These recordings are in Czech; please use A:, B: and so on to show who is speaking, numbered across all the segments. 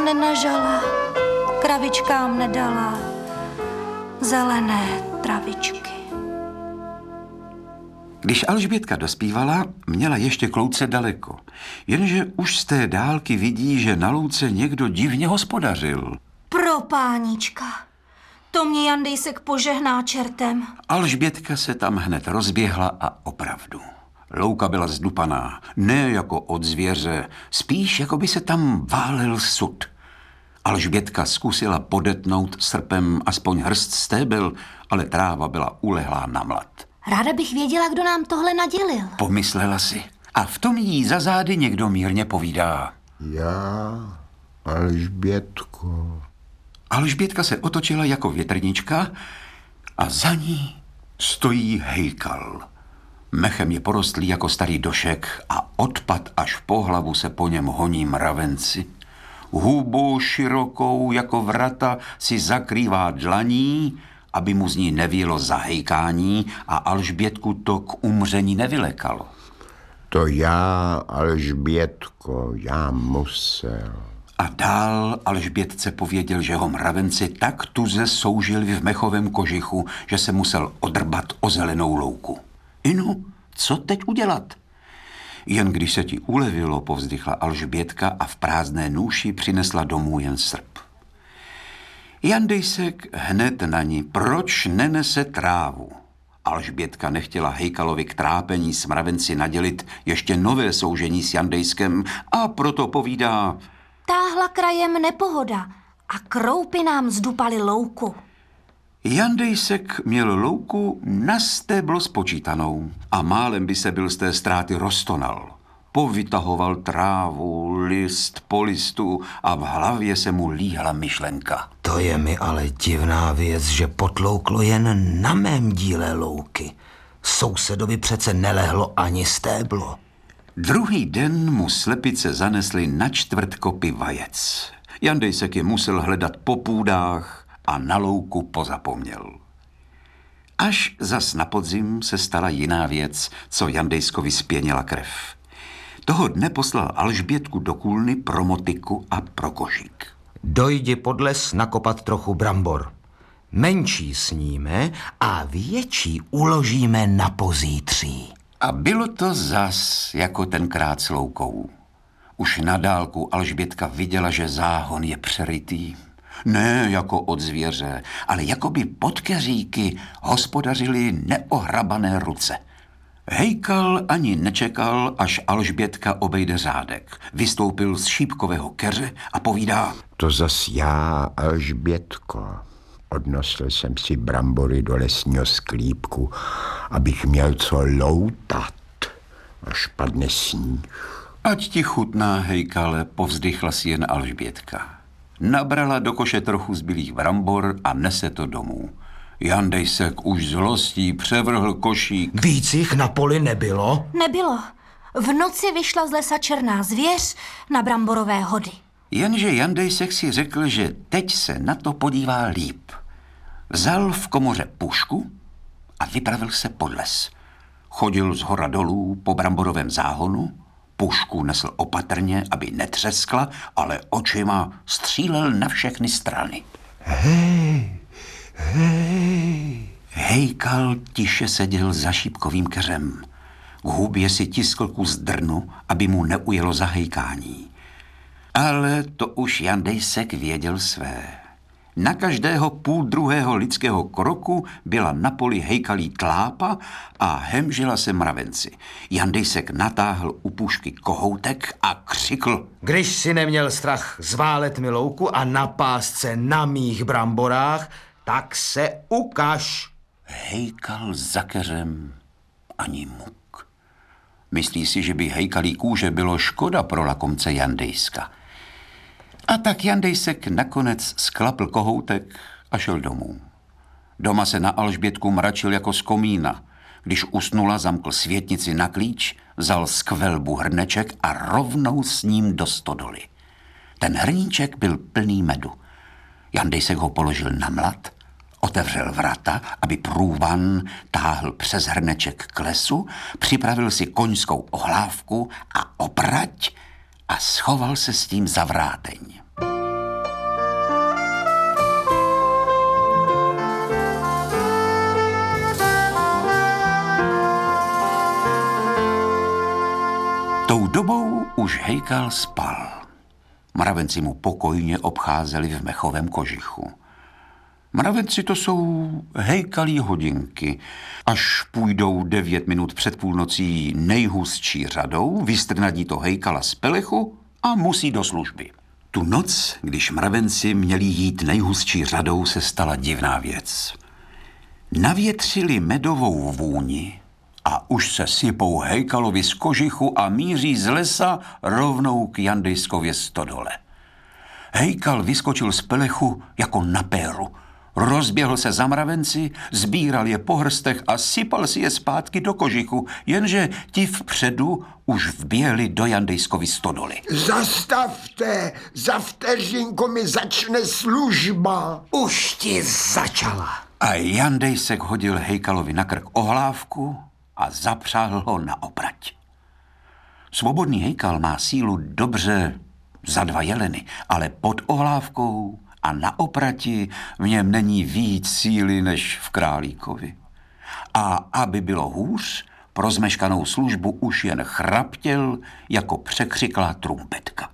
A: nenažala, kravičkám nedala zelené travičky.
B: Když Alžbětka dospívala, měla ještě k louce daleko. Jenže už z té dálky vidí, že na louce někdo divně hospodařil.
A: Pro pánička, to mě Jandejsek požehná čertem.
B: Alžbětka se tam hned rozběhla a opravdu. Louka byla zdupaná, ne jako od zvěře, spíš jako by se tam válel sud. Alžbětka zkusila podetnout srpem aspoň hrst stébel, ale tráva byla ulehlá na mlad.
A: Ráda bych věděla, kdo nám tohle nadělil.
B: Pomyslela si. A v tom jí za zády někdo mírně povídá.
C: Já, Alžbětko.
B: Alžbětka se otočila jako větrnička a za ní stojí Hejkal. Mechem je porostlý jako starý došek a odpad až po hlavu se po něm honí mravenci. Hubu širokou jako vrata si zakrývá dlaní, aby mu z ní nevílo zahejkání a Alžbětku to k umření nevylekalo.
C: To já, Alžbětko, já musel.
B: A dál Alžbětce pověděl, že ho mravenci tak tuze soužili v mechovém kožichu, že se musel odrbat o zelenou louku. Inu, co teď udělat? Jen když se ti ulevilo, povzdychla Alžbětka a v prázdné nůši přinesla domů jen srp. Jandejsek hned na ní, proč nenese trávu? Alžbětka nechtěla Hejkalovi k trápení s mravenci nadělit ještě nové soužení s Jandejskem a proto povídá:
A: Táhla krajem nepohoda a kroupy nám zdupaly louku.
B: Jandejsek měl louku na stéblo spočítanou a málem by se byl z té ztráty roztonal. Povytahoval trávu, list po listu a v hlavě se mu líhla myšlenka.
D: To je mi ale divná věc, že potlouklo jen na mém díle louky. Sousedovi přece nelehlo ani stéblo.
B: Druhý den mu slepice zanesly na čtvrt kopy vajec. Jandejsek je musel hledat po půdách a na louku pozapomněl. Až zas na podzim se stala jiná věc, co Jandejskovi spěnila krev. Toho dne poslal Alžbětku do kůlny pro motyku a pro košík.
D: Dojdi pod les nakopat trochu brambor. Menší sníme a větší uložíme na pozítří.
B: A bylo to zas jako tenkrát s loukou. Už na dálku Alžbětka viděla, že záhon je přerytý. Ne jako od zvěře, ale jako by pod keříky hospodařily neohrabané ruce. Hejkal ani nečekal, až Alžbětka obejde řádek. Vystoupil z šípkového keře a povídá:
C: To zas já, Alžbětko. Odnosil jsem si brambory do lesního sklípku, abych měl co loutat, až padne sníh.
B: Ať ti chutná, Hejkale, povzdychla si jen Alžbětka. Nabrala do koše trochu zbylých brambor a nese to domů. Jandejsek už zlostí převrhl košík.
D: Víc jich na poli nebylo?
A: Nebylo. V noci vyšla z lesa černá zvěř na bramborové hody.
B: Jenže Jandejsek si řekl, že teď se na to podívá líp. Vzal v komoře pušku a vypravil se pod les. Chodil z hora dolů po bramborovém záhonu, pušku nesl opatrně, aby netřeskla, ale očima střílel na všechny strany.
C: Hej!
B: Hejkal tiše seděl za šípkovým keřem. K hubě si tiskl kus drnu, aby mu neujelo zahejkání. Ale to už Jandejsek věděl své. Na každého půl druhého lidského kroku byla na poli hejkalí tlápa a hemžila se mravenci. Jandejsek natáhl u pušky kohoutek a křikl:
D: Když si neměl strach zválet mi louku a napást se na mých bramborách, tak se ukaž.
B: Hejkal za keřem ani muk. Myslí si, že by hejkalí kůže bylo škoda pro lakomce Jandejska. A tak Jandejsek nakonec sklapl kohoutek a šel domů. Doma se na Alžbětku mračil jako z komína. Když usnula, zamkl světnici na klíč, vzal z kvelbu hrneček a rovnou s ním do stodoly. Ten hrníček byl plný medu. Jandejsek ho položil na mlad, otevřel vrata, aby průvan táhl přes hrneček k lesu, připravil si koňskou ohlávku a oprať a schoval se s tím za vráteň. už Hejkal spal. Mravenci mu pokojně obcházeli v mechovém kožichu. Mravenci to jsou hejkalí hodinky. Až půjdou 9 minut před půlnocí nejhustší řadou, vystrnadí to hejkala z pelechu a musí do služby. Tu noc, když mravenci měli jít nejhustší řadou, se stala divná věc. Navětřili medovou vůni a už se sypou hejkalovi z kožichu a míří z lesa rovnou k Jandejskově stodole. Hejkal vyskočil z pelechu jako na péru. Rozběhl se za mravenci, sbíral je po hrstech a sypal si je zpátky do kožichu, jenže ti vpředu už vběhli do Jandejskovy stodoly.
C: Zastavte, za vteřinku mi začne služba.
D: Už ti začala.
B: A Jandejsek hodil Hejkalovi na krk ohlávku a zapřáhl ho na oprať. Svobodný Hejkal má sílu dobře za 2 jeleny, ale pod ohlávkou a na oprati v něm není víc síly než v králíkovi. A aby bylo hůř, pro zmeškanou službu už jen chraptěl jako překřiklá trumpetka.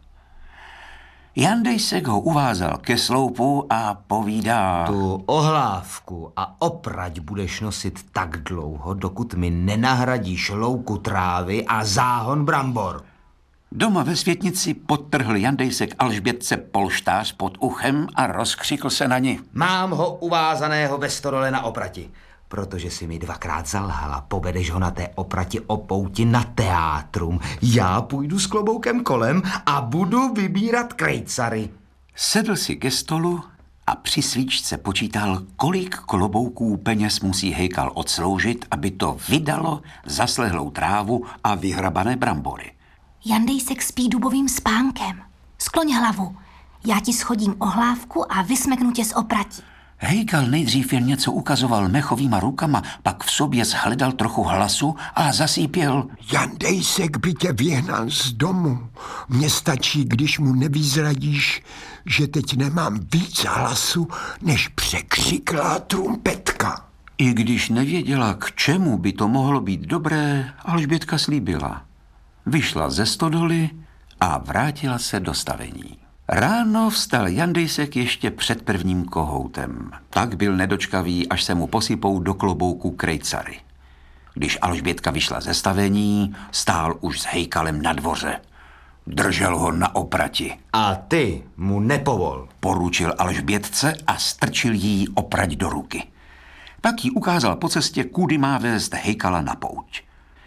B: Jandejsek ho uvázal ke sloupu a povídá:
D: Tu ohlávku a oprať budeš nosit tak dlouho, dokud mi nenahradíš louku trávy a záhon brambor.
B: Doma ve světnici podtrhl Jandejsek Alžbětce polštář pod uchem a rozkřikl se na ni:
D: Mám ho uvázaného ve stodole na oprati. Protože si mi 2krát zalhala, povedeš ho na té oprati o pouti na teátrum. Já půjdu s kloboukem kolem a budu vybírat krejcary.
B: Sedl si ke stolu a při svíčce počítal, kolik klobouků peněz musí Hejkal odsloužit, aby to vydalo za slehlou trávu a vyhrabané brambory.
A: Jandejsek spí dubovým spánkem. Skloň hlavu. Já ti schodím ohlávku a vysmeknu tě z oprati.
B: Hejkal nejdřív jen něco ukazoval mechovýma rukama, pak v sobě shledal trochu hlasu a zasípěl:
C: Jandejsek by tě vyhnal z domu. Mně stačí, když mu nevyzradíš, že teď nemám víc hlasu, než překřiklá trumpetka.
B: I když nevěděla, k čemu by to mohlo být dobré, Alžbětka slíbila. Vyšla ze stodoly a vrátila se do stavení. Ráno vstal Jandejsek ještě před prvním kohoutem. Tak byl nedočkavý, až se mu posypou do klobouku krejcary. Když Alžbětka vyšla ze stavení, stál už s Hejkalem na dvoře. Držel ho na oprati.
D: A ty mu nepovol.
B: Poručil Alžbětce a strčil jí oprať do ruky. Pak jí ukázal po cestě, kudy má vést Hejkala na pouť.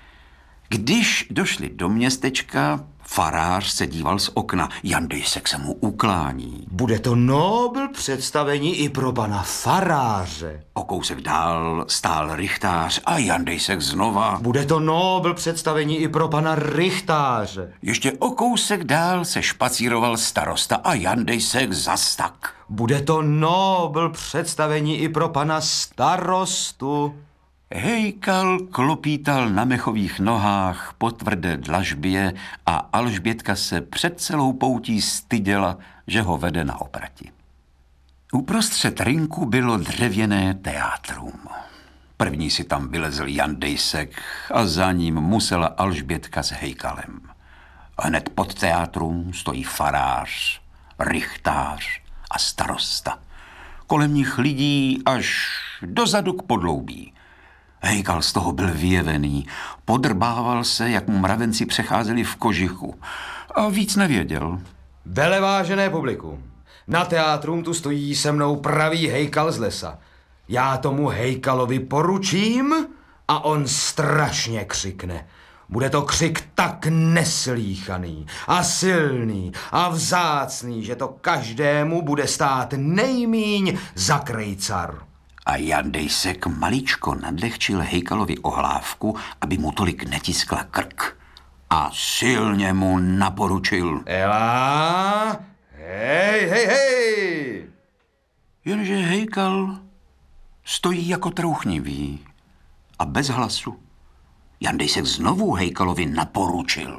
B: Když došli do městečka, farář se díval z okna. Jandejsek se mu uklání.
D: Bude to nobl představení i pro pana faráře.
B: O kousek dál stál rychtář a Jandejsek znova.
D: Bude to nobl představení i pro pana rychtáře.
B: Ještě o kousek dál se špacíroval starosta a Jandejsek zas tak.
D: Bude to nobl představení i pro pana starostu.
B: Hejkal klopítal na mechových nohách po tvrdé dlažbě a Alžbětka se před celou poutí styděla, že ho vede na oprati. Uprostřed rynku bylo dřevěné teátrum. První si tam vylezl Jandejsek a za ním musela Alžbětka s Hejkalem. Hned pod teátrum stojí farář, rychtář a starosta. Kolem nich lidí až dozadu k podloubí. Hejkal z toho byl vyjevený. Podrbával se, jak mu mravenci přecházeli v kožichu. A víc nevěděl.
D: Velevážené publikum, na teátrum tu stojí se mnou pravý Hejkal z lesa. Já tomu Hejkalovi poručím a on strašně křikne. Bude to křik tak neslýchaný a silný a vzácný, že to každému bude stát nejmíň za krejcar.
B: A Jandejsek maličko nadlehčil Hejkalovi ohlávku, aby mu tolik netiskla krk. A silně mu naporučil:
D: Ela, hej, hej, hej!
B: Jenže Hejkal stojí jako trouchnivý a bez hlasu. Jandejsek znovu Hejkalovi naporučil.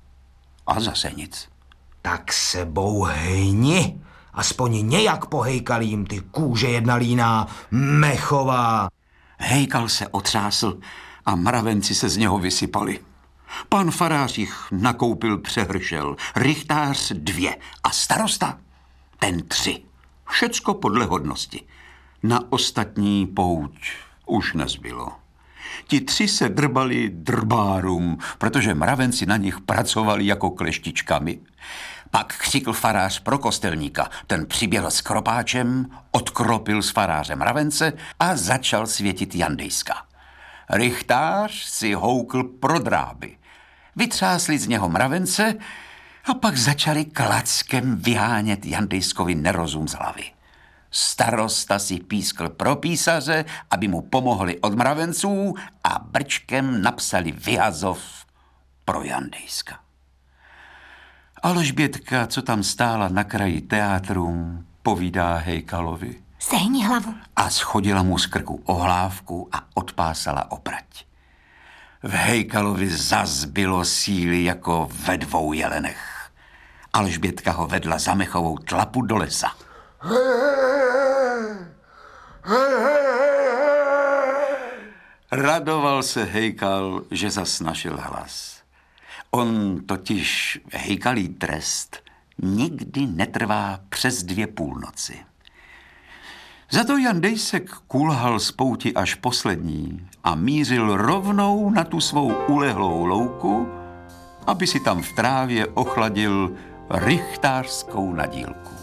B: A zase nic.
D: Tak se bouhni, aspoň nějak pohejkalím, ty kůže jedna líná, mechová.
B: Hejkal se otřásl a mravenci se z něho vysypali. Pan farář jich nakoupil přehršel, rychtář 2 a starosta ten 3. Všecko podle hodnosti. Na ostatní pouť už nezbylo. Ti 3 se drbali drbárum, protože mravenci na nich pracovali jako kleštičkami. Pak křikl farář pro kostelníka. Ten přiběhl s kropáčem, odkropil s farářem mravence a začal světit Jandejska. Rychtář si houkl pro dráby. Vytřásli z něho mravence a pak začali klackem vyhánět Jandejskovi nerozum z hlavy. Starosta si pískl pro písaře, aby mu pomohli od mravenců a brčkem napsali vyhazov pro Jandejska. Alžbětka, co tam stála na kraji teátru, povídá Hejkalovi.
A: Sehni hlavu.
B: A schodila mu z krku ohlávku a odpásala oprať. V Hejkalovi zas bylo síly jako ve 2 jelenech. Alžbětka ho vedla za mechovou tlapu do lesa. Radoval se Hejkal, že zas našel hlas. On totiž hejkalí trest nikdy netrvá přes 2 půlnoci. Za to Jandejsek kulhal z pouti až poslední a mířil rovnou na tu svou ulehlou louku, aby si tam v trávě ochladil rychtářskou nadílku.